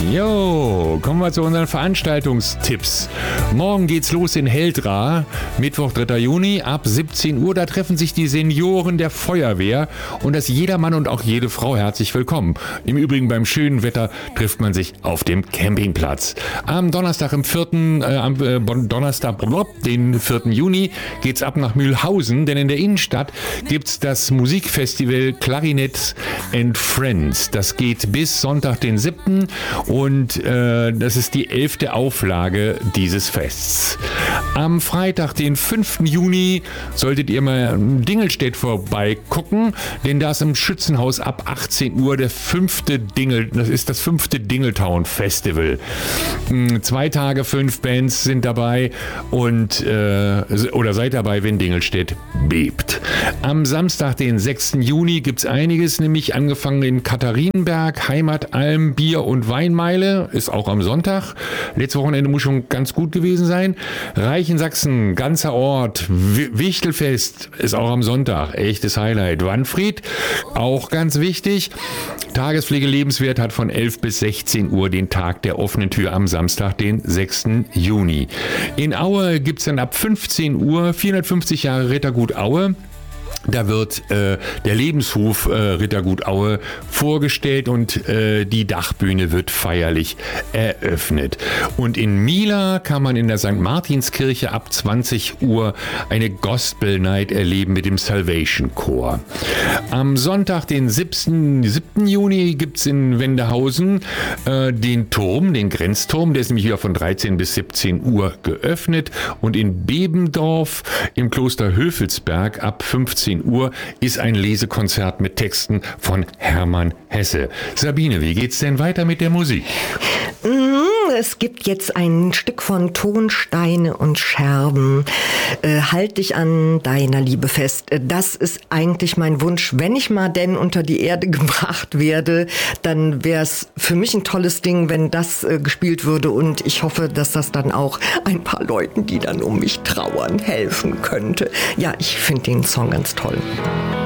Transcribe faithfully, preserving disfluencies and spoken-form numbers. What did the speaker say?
Jo, kommen wir zu unseren Veranstaltungstipps. Morgen geht's los in Heldra, Mittwoch, dritter Juni, ab siebzehn Uhr. Da treffen sich die Senioren der Feuerwehr und das jeder Mann und auch jede Frau herzlich willkommen. Im Übrigen beim schönen Wetter trifft man sich auf dem Campingplatz. Am Donnerstag, im vierten Äh, am äh, Donnerstag, den vierten Juni, geht's ab nach Mühlhausen, denn in der Innenstadt gibt's das Musikfestival Clarinet and Friends. Das geht bis Sonntag, den siebten Und äh, das ist die elfte Auflage dieses Fests. Am Freitag, den fünften Juni, solltet ihr mal in Dingelstedt vorbeigucken, denn da ist im Schützenhaus ab achtzehn Uhr der fünfte Dingel, das ist das fünfte Dingeltown Festival. Zwei Tage, fünf Bands sind dabei und äh, oder seid dabei, wenn Dingelstedt bebt. Am Samstag, den sechsten Juni, gibt's einiges, nämlich angefangen in Katharinenberg, Heimatalm, Bier- und Weinmeile, ist auch am Sonntag. Letztes Wochenende muss schon ganz gut gewesen sein. Reichensaxen, ganzer Ort, Wichtelfest ist auch am Sonntag, echtes Highlight. Wanfried, auch ganz wichtig. Tagespflege Lebenswert hat von elf bis sechzehn Uhr den Tag der offenen Tür am Samstag, den sechsten Juni. In Aue gibt's dann ab fünfzehn Uhr vierhundertfünfzig Jahre Rittergut Aue. Da wird äh, der Lebenshof äh, Rittergut Aue vorgestellt und äh, die Dachbühne wird feierlich eröffnet. Und in Mila kann man in der Sankt Martinskirche ab zwanzig Uhr eine Gospel Night erleben mit dem Salvation Chor. Am Sonntag, den siebten Juni, gibt's in Wendehausen äh, den Turm, den Grenzturm. Der ist nämlich wieder von dreizehn bis siebzehn Uhr geöffnet. Und in Bebendorf im Kloster Höfelsberg ab fünfzehn Uhr ist ein Lesekonzert mit Texten von Hermann Hesse. Sabine, wie geht's denn weiter mit der Musik? Es gibt jetzt ein Stück von Tonsteine und Scherben. Äh, halt dich an deiner Liebe fest. Das ist eigentlich mein Wunsch. Wenn ich mal denn unter die Erde gebracht werde, dann wäre es für mich ein tolles Ding, wenn das äh, gespielt würde. Und ich hoffe, dass das dann auch ein paar Leuten, die dann um mich trauern, helfen könnte. Ja, ich finde den Song ganz toll.